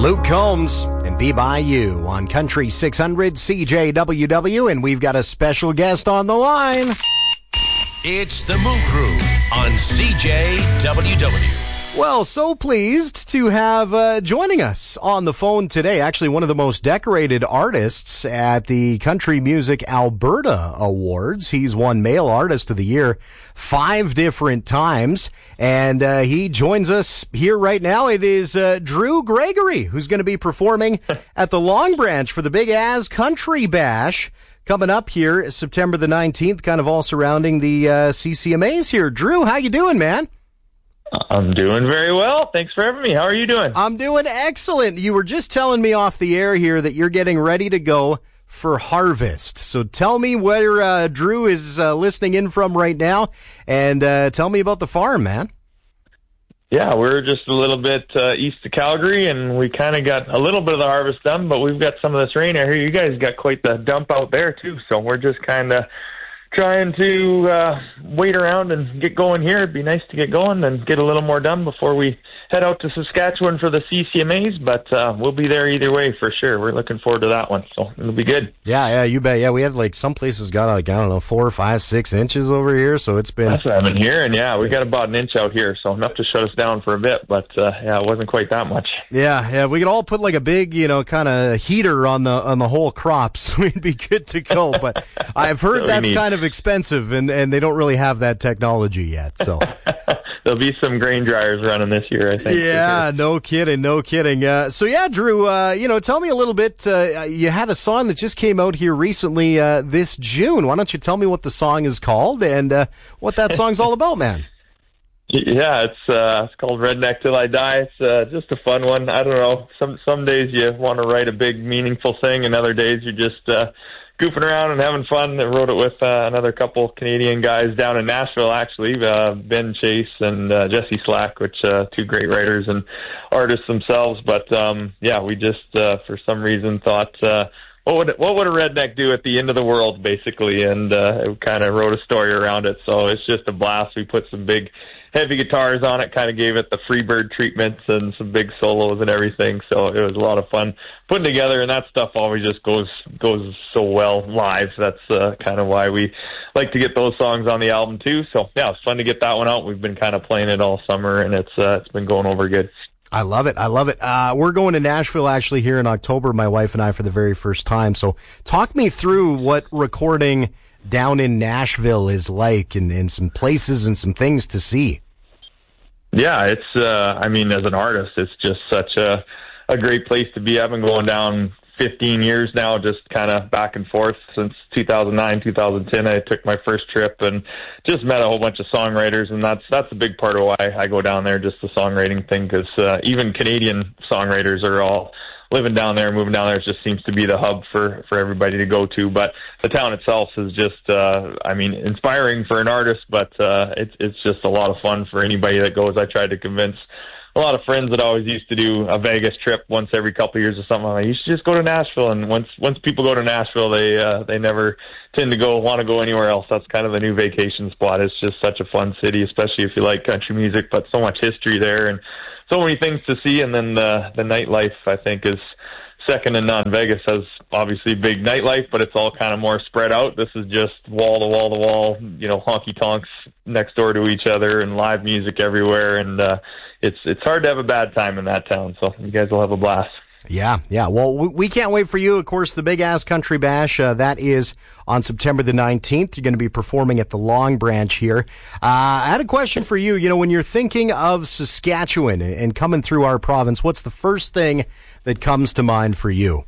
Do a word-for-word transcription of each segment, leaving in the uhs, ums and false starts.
Luke Combs and Be By You on Country six hundred C J W W, and we've got a special guest on the line. It's the Moo Crew on C J W W. Well, so pleased to have uh, joining us on the phone today, actually one of the most decorated artists at the Country Music Alberta Awards. He's won Male Artist of the Year five different times, and uh, he joins us here right now. It is uh, Drew Gregory, who's going to be performing at the Long Branch for the Big Az Country Bash coming up here September the nineteenth, kind of all surrounding the uh, C C M As here. Drew, how you doing, man? I'm doing very well. Thanks for having me. How are you doing? I'm doing excellent. You were just telling me off the air here that you're getting ready to go for harvest. So tell me where uh, Drew is uh, listening in from right now, and uh, tell me about the farm, man. Yeah, we're just a little bit uh, east of Calgary, and we kind of got a little bit of the harvest done, but we've got some of this rain. I hear you guys got quite the dump out there, too, so we're just kind of trying to uh, wait around and get going here. It'd be nice to get going and get a little more done before we head out to Saskatchewan for the C C M As, but uh, we'll be there either way for sure. We're looking forward to that one, so it'll be good. Yeah, yeah, you bet. Yeah, we have like some places got like, I don't know, four, five, six inches over here, so it's been... That's what I've been hearing, yeah. We got about an inch out here, so enough to shut us down for a bit, but uh, yeah, it wasn't quite that much. Yeah, yeah, we could all put like a big, you know, kind of heater on the on the whole crops. We'd be good to go, but I've heard that's need. kind of expensive, and, and they don't really have that technology yet, so... There'll be some grain dryers running this year, I think. Yeah, sure. no kidding, no kidding. Uh, so yeah, Drew, uh, you know, tell me a little bit. Uh, you had a song that just came out here recently uh, this June. Why don't you tell me what the song is called and uh, what that song's all about, man? Yeah, it's uh, it's called Redneck Till I Die. It's uh, just a fun one. I don't know. Some some days you want to write a big, meaningful thing, and other days you're just uh, goofing around and having fun. I wrote it with uh, another couple Canadian guys down in Nashville, actually, uh, Ben Chase and uh, Jesse Slack, which uh, two great writers and artists themselves. But um, yeah, we just uh, for some reason thought, uh, what would what would a redneck do at the end of the world, basically, and uh, kind of wrote a story around it. So it's just a blast. We put some big, heavy guitars on it, kind of gave it the Freebird treatments and some big solos and everything. So it was a lot of fun putting together, and that stuff always just goes goes so well live. That's uh, kind of why we like to get those songs on the album too. So yeah, it's fun to get that one out. We've been kind of playing it all summer, and it's uh, it's been going over good. I love it. I love it. Uh, we're going to Nashville actually here in October, my wife and I, for the very first time. So talk me through what recording down in Nashville is like, and, and some places and some things to see. Yeah, it's, uh, I mean, as an artist, it's just such a, a great place to be. I've been going down fifteen years now, just kind of back and forth since two thousand nine, two thousand ten. I took my first trip and just met a whole bunch of songwriters, and that's that's a big part of why I go down there, just the songwriting thing, because uh, even Canadian songwriters are all living down there, moving down there. It just seems to be the hub for, for everybody to go to. But the town itself is just, uh, I mean, inspiring for an artist, but uh, it's it's just a lot of fun for anybody that goes. I tried to convince a lot of friends that always used to do a Vegas trip once every couple of years or something. I'm like, you should just go to Nashville. And once once people go to Nashville, they uh, they never tend to go want to go anywhere else. That's kind of the new vacation spot. It's just such a fun city, especially if you like country music. But so much history there and so many things to see. And then the the nightlife, I think, is second to none. Vegas has obviously big nightlife, but it's all kind of more spread out. This is just wall to wall to wall, you know, honky tonks next door to each other and live music everywhere. And uh, it's it's hard to have a bad time in that town. So you guys will have a blast. Yeah, yeah. Well, we can't wait for you. Of course, the Big Az Country Bash, uh, that is on September the nineteenth. You're going to be performing at the Long Branch here. Uh, I had a question for you. You know, when you're thinking of Saskatchewan and coming through our province, what's the first thing that comes to mind for you?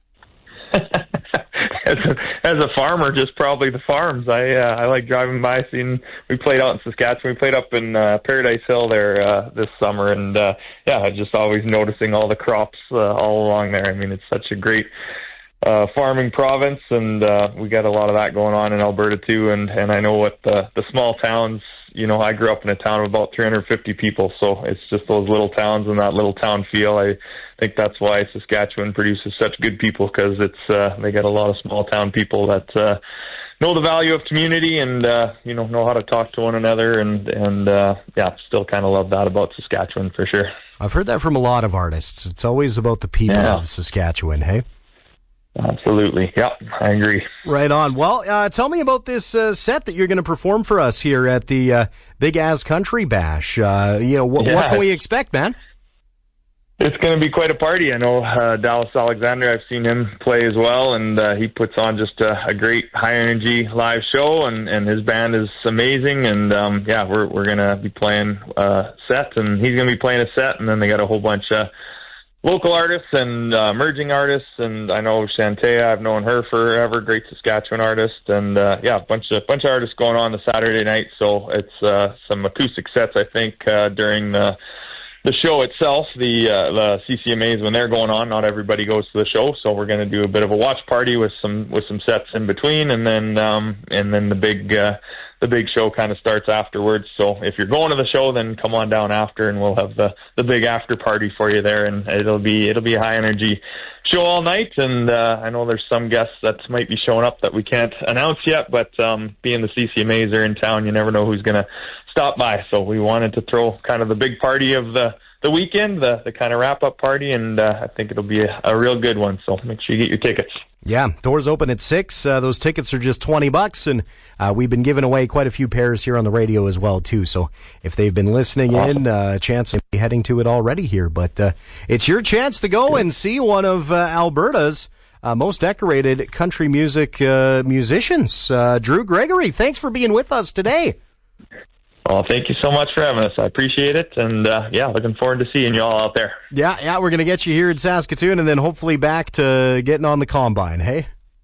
as, a, as a farmer, just probably the farms. I uh, I like driving by, seeing. We played out in Saskatchewan. We played up in uh, Paradise Hill there uh, this summer, and uh, yeah, just always noticing all the crops uh, all along there. I mean, it's such a great uh, farming province, and uh, we got a lot of that going on in Alberta too. And and I know what the the small towns. You know, I grew up in a town of about three hundred fifty people, so it's just those little towns and that little town feel. I think that's why Saskatchewan produces such good people, because it's uh, they got a lot of small town people that uh, know the value of community and, uh, you know, know how to talk to one another. And, and uh, yeah, still kind of love that about Saskatchewan for sure. I've heard that from a lot of artists. It's always about the people yeah. of Saskatchewan, hey? Absolutely. Yeah, I agree. Right on. Well, uh, tell me about this uh, set that you're going to perform for us here at the uh, Big As Country Bash. Uh, you know, wh- yeah. what can we expect, man? It's going to be quite a party. I know uh, Dallas Alexander, I've seen him play as well, and uh, he puts on just a, a great high-energy live show, and, and his band is amazing. And, um, yeah, we're we're going to be playing a set, and he's going to be playing a set, and then they got a whole bunch of local artists and uh, emerging artists, and I know Shantea, I've known her forever, great Saskatchewan artist, and, uh, yeah, a bunch of bunch of artists going on the Saturday night. So it's uh, some acoustic sets, I think, uh, during the the show itself, the uh, the C C M As when they're going on. Not everybody goes to the show, so we're going to do a bit of a watch party with some with some sets in between, and then um, and then the big uh, the big show kind of starts afterwards. So if you're going to the show, then come on down after, and we'll have the the big after party for you there, and it'll be it'll be a high energy show all night. And uh, I know there's some guests that might be showing up that we can't announce yet, but um, being the C C M As are in town, you never know who's going to stop by. So we wanted to throw kind of the big party of the the weekend, the, the kind of wrap-up party, and uh, I think it'll be a, a real good one, so make sure you get your tickets. Yeah, doors open at six. Uh, those tickets are just twenty bucks, and uh, we've been giving away quite a few pairs here on the radio as well, too. So if they've been listening in, uh, a chance of heading to it already here. But uh, it's your chance to go and see one of uh, Alberta's uh, most decorated country music uh, musicians. Uh, Drew Gregory, thanks for being with us today. Well, thank you so much for having us. I appreciate it. And, uh, yeah, looking forward to seeing you all out there. Yeah, yeah, we're going to get you here in Saskatoon and then hopefully back to getting on the combine, hey?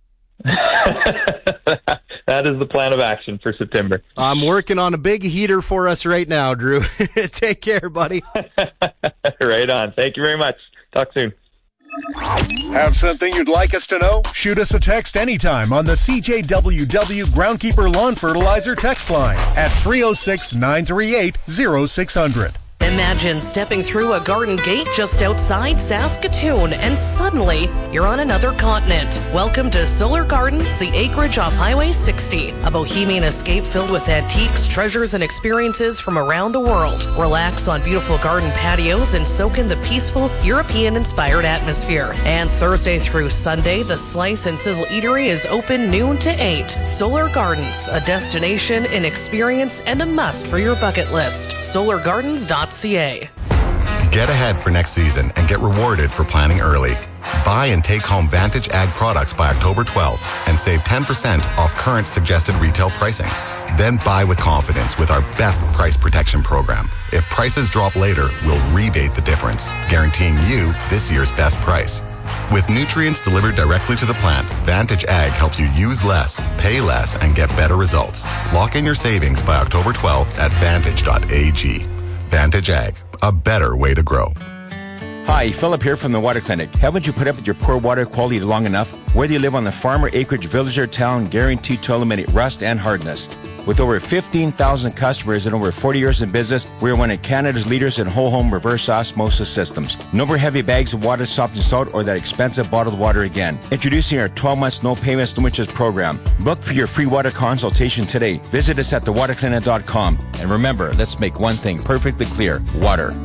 That is the plan of action for September. I'm working on a big heater for us right now, Drew. Take care, buddy. Right on. Thank you very much. Talk soon. Have something you'd like us to know? Shoot us a text anytime on the C J W W Groundkeeper Lawn Fertilizer text line at three oh six, nine three eight, oh six hundred. Imagine stepping through a garden gate just outside Saskatoon and suddenly you're on another continent. Welcome to Solar Gardens, the acreage off Highway sixty. A bohemian escape filled with antiques, treasures, and experiences from around the world. Relax on beautiful garden patios and soak in the peaceful, European-inspired atmosphere. And Thursday through Sunday, the Slice and Sizzle Eatery is open noon to eight. Solar Gardens, a destination, an experience, and a must for your bucket list. solar gardens dot c a. Get ahead for next season and get rewarded for planning early. Buy and take home Vantage Ag products by October twelfth and save ten percent off current suggested retail pricing. Then buy with confidence with our best price protection program. If prices drop later, we'll rebate the difference, guaranteeing you this year's best price. With nutrients delivered directly to the plant, Vantage Ag helps you use less, pay less, and get better results. Lock in your savings by October twelfth at vantage dot a g. Vantage Ag, a better way to grow. Hi, Philip here from the Water Clinic. Haven't you put up with your poor water quality long enough? Whether you live on the farm or acreage, village or town, guaranteed to eliminate rust and hardness. With over fifteen thousand customers and over forty years in business, we are one of Canada's leaders in whole home reverse osmosis systems. No more heavy bags of water, soft and salt, or that expensive bottled water again. Introducing our twelve months no payments, no interest program. Book for your free water consultation today. Visit us at the water clinic dot com. And remember, let's make one thing perfectly clear: water.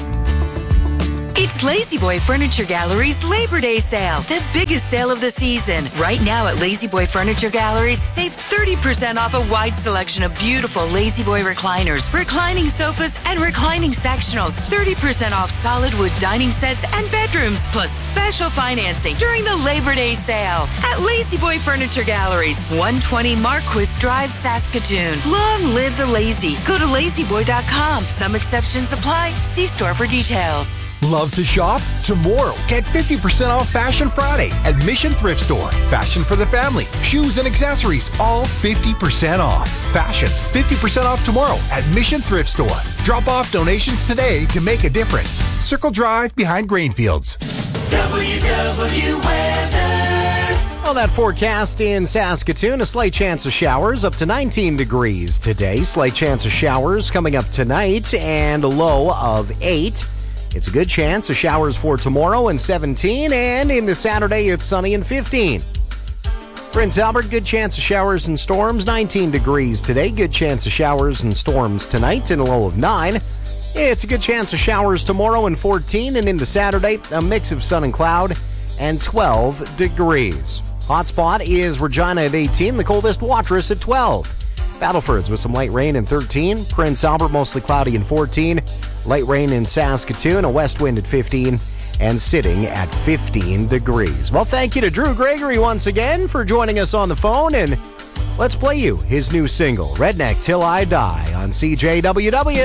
It's La-Z-Boy Furniture Gallery's Labor Day sale, the biggest sale of the season. Right now at La-Z-Boy Furniture Galleries, save thirty percent off a wide selection of beautiful La-Z-Boy recliners, reclining sofas, and reclining sectionals. thirty percent off solid wood dining sets and bedrooms, plus special financing during the Labor Day sale at La-Z-Boy Furniture Galleries, one twenty Marquis Drive, Saskatoon. Long live the lazy. Go to lazy boy dot com. Some exceptions apply. See store for details. Love to shop? Tomorrow, get fifty percent off Fashion Friday at Mission Thrift Store. Fashion for the family, shoes and accessories, all fifty percent off. Fashions, fifty percent off tomorrow at Mission Thrift Store. Drop off donations today to make a difference. Circle Drive behind Grainfields. W W Weather. Well, that forecast in Saskatoon, a slight chance of showers up to nineteen degrees today. Slight chance of showers coming up tonight and a low of eight. It's a good chance of showers for tomorrow and seventeen, and into Saturday it's sunny and fifteen. Prince Albert, good chance of showers and storms. nineteen degrees today. Good chance of showers and storms tonight and a low of nine. It's a good chance of showers tomorrow and fourteen, and into Saturday, a mix of sun and cloud and twelve degrees. Hotspot is Regina at eighteen, the coldest Watrous at twelve. Battleford's with some light rain and thirteen. Prince Albert mostly cloudy and fourteen. Light rain in Saskatoon, a west wind at fifteen, and sitting at fifteen degrees. Well, thank you to Drew Gregory once again for joining us on the phone, and let's play you his new single, Redneck Till I Die, on C J W W.